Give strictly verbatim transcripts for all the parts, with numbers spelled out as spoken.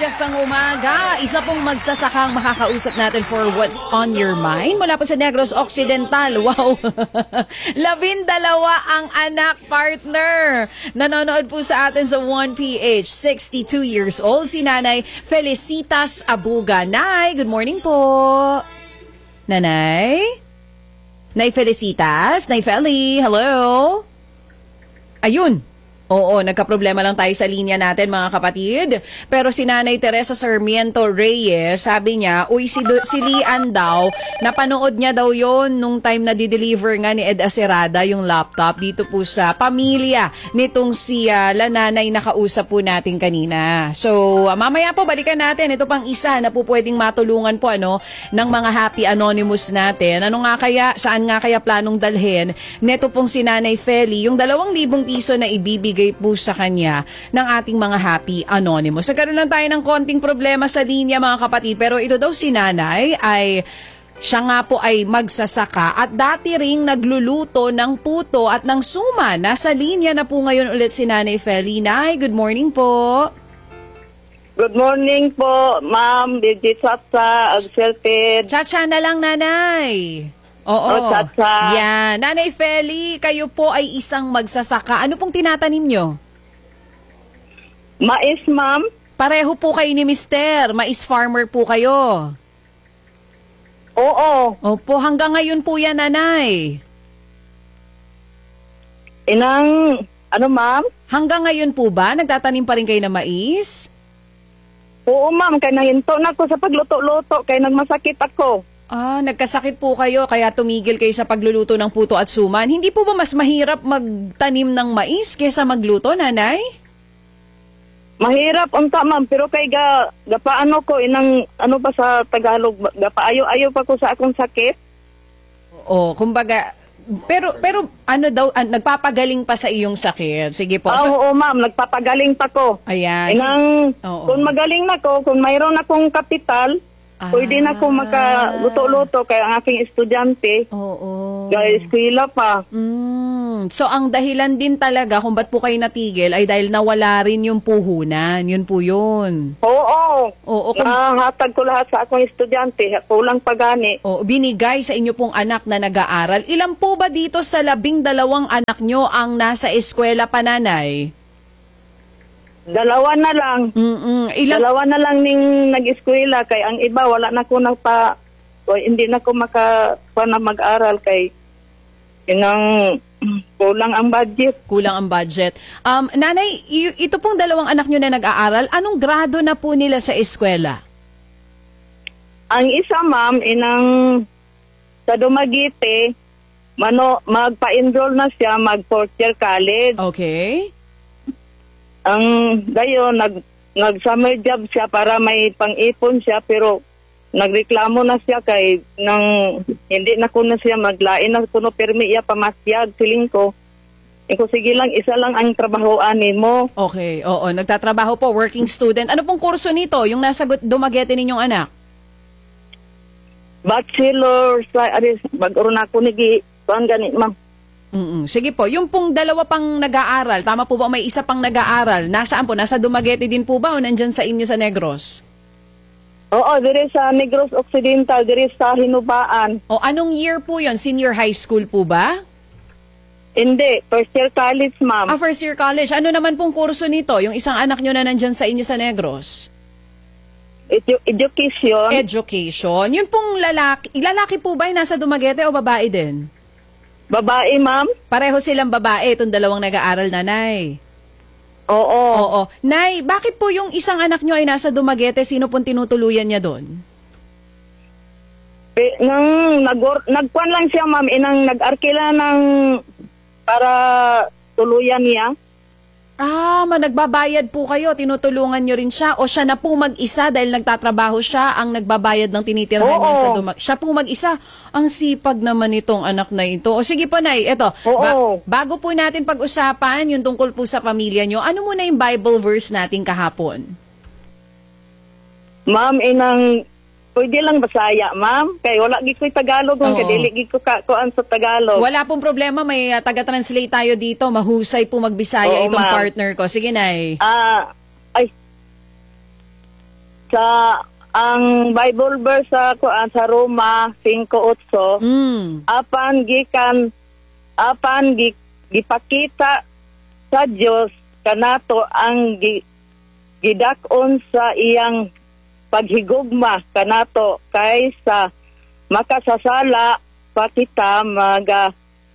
Siyastang umaga, isa pong magsasakang makakausap natin for What's on Your Mind. Mula po sa Negros Occidental. Wow! Labindalawa ang anak partner. Nanonood po sa atin sa one P H. sixty-two years old, si Nanay Felicitas Abuga. Nay, good morning po. Nanay? Nay Felicitas? Nay Feli, hello? Ayun. Oo, nagka-problema lang tayo sa linya natin mga kapatid. Pero si Nanay Teresa Sarmiento Reyes, sabi niya, uy, si, Do- si Lian daw, napanood niya daw yon nung time na di-deliver nga ni Ed Acerada yung laptop dito po sa pamilya nitong si uh, Lananay na kausap po natin kanina. So, uh, mamaya po balikan natin. Ito pang isa na po pwedeng matulungan po ano, ng mga Happy Anonymous natin. Ano nga kaya, saan nga kaya planong dalhin neto pong si Nanay Feli, yung dalawang libong piso na ibibigay po sa kanya ng ating mga Happy Anonymous. Nagkaroon lang tayo ng konting problema sa linya mga kapatid, pero ito daw si Nanay ay siya nga po ay magsasaka at dati ring nagluluto ng puto at ng suma. Nasa linya na po ngayon ulit si Nanay Feli. Nay, good morning po. Good morning po, Ma'am Birgit Satsa, Agselted. Chacha na lang, Nanay. Oo. Oh, Chacha. Yan. Nanay Feli, kayo po ay isang magsasaka. Ano pong tinatanim nyo? Mais, Ma'am. Pareho po kayo ni Mister. Mais farmer po kayo. Oo. Opo, hanggang ngayon po yan, Nanay. Inang, ano, Ma'am? Hanggang ngayon po ba? Nagtatanim pa rin kayo ng mais? Oo, Ma'am. Kaya nahinto na ako sa pagluto-luto. Kaya nagmasakit ako. Ah, nagkasakit po kayo kaya tumigil kayo sa pagluluto ng puto at suman. Hindi po ba mas mahirap magtanim ng mais kaysa magluto, Nanay? Mahirap unta, Ma'am. Pero kay ga, gapaano ko, inang, ano ba sa Tagalog, gapaayo-ayo pa ko sa akong sakit. Oo, kumbaga, pero, pero ano daw, an, nagpapagaling pa sa iyong sakit. Sige po. Ah, So, oo, Ma'am. Nagpapagaling pa ko. ayan. Inang, Oo. kung magaling na ko, kung mayroon akong kapital, Ah. pwede na ako makaluto-luto kaya ang aking estudyante, Oo. kaya eskwela pa. Mm. So, ang dahilan din talaga kung ba't po kayo natigil ay dahil nawala rin yung puhunan. Yun po yun. Oo. Oo, kung, Nahatag ko lahat sa akong estudyante. Kulang pa gani. oo, binigay sa inyo pong anak na nag-aaral. Ilan po ba dito sa labing dalawang anak nyo ang nasa eskwela pa, Nanay? Dalawa na lang. Mm-mm. Ilan? Dalawa na lang ning nag-eskwela. Kay ang iba, wala na ko nagpa... O, hindi na ko maka pa na mag-aral kay inang kulang ang budget. Kulang ang budget. Um, Nanay, y- ito pong dalawang anak nyo na nag-aaral, anong grado na po nila sa eskwela? Ang isa, Ma'am, inang sa Dumaguete, mano, magpa-enroll na siya mag fourth year college. Okay. Ang gayon, nag, nag-summer job siya para may pang-ipon siya, pero nagreklamo na siya kay nang hindi na ko na siya maglain na kuno permi iya pamasyag siling ko. Iko sige lang, isa lang ang trabahoan nimo. Okay, oo. Nagtatrabaho po, working student. Ano pong kurso nito, yung nasa Dumaguete ninyong anak? Bachelor sa aris bag-oro na ko nigi kuan gani, Ma'am. Mm-mm. Sige po, yung pong dalawa pang nag-aaral, tama po ba may isa pang nag-aaral? Nasaan po? Nasa Dumaguete din po ba o nandyan sa inyo sa Negros? Oo, dire sa Negros Occidental, dire sa Hinubaan. O anong year po yon? Senior high school po ba? Hindi, first year college, Ma'am. Ah, first year college. Ano naman pong kurso nito? Yung isang anak nyo na nandyan sa inyo sa Negros? Edu- education. Education. Yun pong lalaki. Lalaki po ba yung nasa Dumaguete o babae din? Babae, Ma'am. Pareho silang babae, itong dalawang nag-aaral, Nanay. Oo. Oo. Nay, bakit po yung isang anak nyo ay nasa Dumaguete? Sino pong tinutuluyan niya doon? Eh, nang nag nagkuan lang siya, Ma'am, inang nag-arkila ng para tuluyan niya. Ah, ma, nagbabayad po kayo, tinutulungan nyo rin siya o siya na po mag-isa dahil nagtatrabaho siya ang nagbabayad ng tinitirhan Oo. niya sa Dumaguete. Siya po mag-isa. Ang sipag naman itong anak na ito. O sige po, Nay, eto. Oo. bago po natin pag-usapan yung tungkol po sa pamilya nyo, ano muna yung Bible verse natin kahapon? Ma'am, inang pwede lang Basaya, Ma'am. Kay wala gid ko'y Tagalog, Oo. kung kadili gid ko ka kuan sa Tagalog. Wala pong problema, may uh, taga-translate tayo dito. Mahusay po magbisaya Oo, itong ma'am. partner ko. Sige, Nay. Ah, ay sa ang Bible verse sa kuan sa Roma five eight, Mm. apan gikan apan gi, gipakita sa Dios kanato ang gi, gidak-on sa iyang paghigugma kanato kaysa makasasala pa kita maga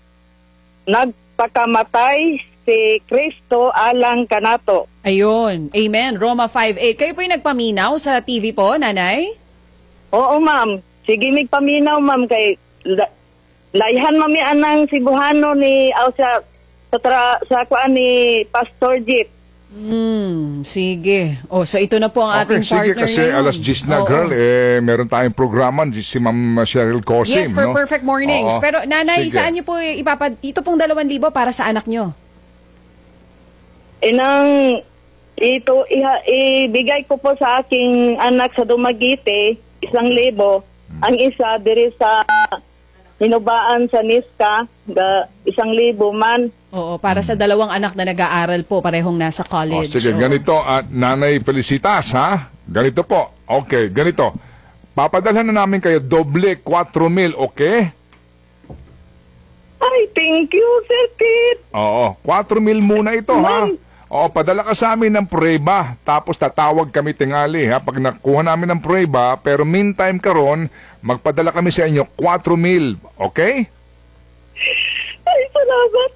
nagpakamatay si Kristo alang kanato. Ayun. Amen. Roma five eight. Kayo po yung nagpaminaw sa T V po, nanay? Oo, ma'am. Sige, migpaminaw, ma'am, kay la, laihan mami anang Cebuano ni aw sa sa, tra, sa kuan ni Pastor Jeep. Hmm, sige. O, so ito na po ang Okay, ating sige partner kasi ngayon. alas diyes na, Oo. girl, eh, meron tayong programa si Ma'am Cheryl Cosim. Yes, for no? Perfect Mornings. Oo. Pero nanay, Sige. saan niyo po ipapad... Ito pong dalawang libo para sa anak niyo? Inang ito iha, ibigay ko po sa aking anak sa Dumaguete, isang libo. Ang isa diri sa hinubaan sa Niska, ga, isang libo man. Oo, para sa dalawang anak na nag-aaral po, parehong nasa Oh, college. sige, Oo. ganito, at Nanay Felicitas, ha? Ganito po. Okay, ganito. Papadalhan na namin kayo doble four mil, okay? Ay, thank you, Sir Kit. Oo, four mil muna ito, ha? Oo, padala ka sa amin ng prueba, tapos tatawag kami tingali, ha? Pag nakuha namin ng prueba, pero meantime karon, magpadala kami sa inyo four mil, okay? Ay, salamat.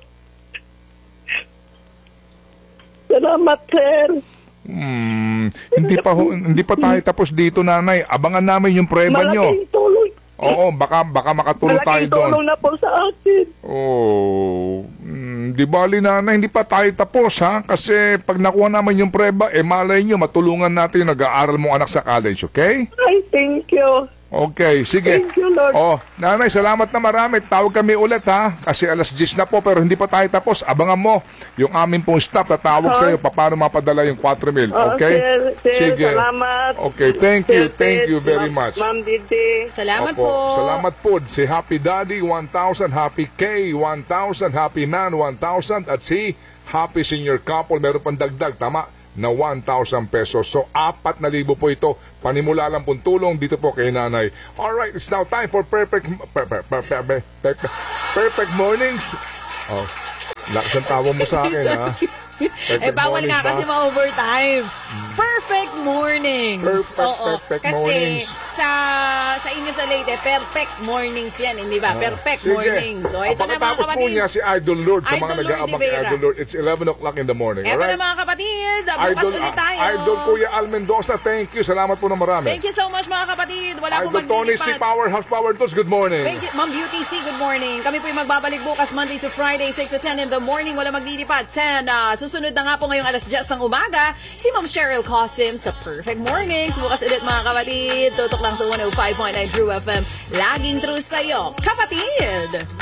Salamat, sir. Hmm, hindi pa ho- hindi pa tayo tapos dito, nanay. Abangan namin yung prueba nyo. Malaking tulong. Oo, baka baka makatulong tayo Malaking doon. tulong na po sa akin. Oh, mm, di bali na, hindi pa tayo tapos, ha? Kasi pag nakuha naman yung prueba, eh malay nyo, matulungan natin yung nag-aaral mong anak sa college, okay? Ay, thank you. Okay, sige. Thank you, Lord. Oh, nanay, salamat na marami. Tawag kami ulit, ha? Kasi alas diyes na po, pero hindi pa tayo tapos. Abangan mo, yung amin pong staff tatawag sa iyo paano mapadala yung four mil, Oo, okay? sir, sir, Sige. salamat. Okay, thank you, Sir, thank you Ted, very Ma'am- much. Ma'am Didi. Salamat Opo. po. Salamat po. Si Happy Daddy, one thousand. Happy K, one thousand. Happy Man, one thousand. At si Happy Senior Couple, meron pang dagdag, tama, na one thousand pesos. So, apat na libo po ito. Panimula lang pong tulong dito po kay nanay. Alright, it's now time for perfect, per, per, per, per, per, per, perfect mornings. Oh, lakas ang tawa mo sa akin, ha? Eh, bawal nga mornings, kasi ha? ma-overtime. Perfect mornings. Perfect, Oo. perfect kasi mornings. sa sa inyo sa Leyte, perfect mornings yan, hindi ba? Perfect Sige. mornings. So, ito na mga Pagkatapos po kapatid. niya si Idol Lord sa Idol mga Lord nag-aabang kay Rivera. Idol Lord. It's eleven o'clock in the morning, Ito alright? na mga kapatid. Bukas Idol, ulit tayo. ah, Idol Kuya Al Mendoza, thank you. Salamat po na marami. Thank you so much mga kapatid. Wala Idol pong Tony C. maglilipat. Powerhouse Power Tools, good morning. Thank you, Ma'am Beauty C. Good morning. Kami po yung magbabalik bukas Monday to Friday, six to ten in the morning. Wala maglilipat. ten. Uh, susunod na nga po ngayong alas diyes ng umaga, si Ma'am Cheryl Cosim sa Perfect Mornings. Bukas ulit mga kapatid. Tutok lang sa one oh five point nine True F M. Laging true sa'yo, kapatid!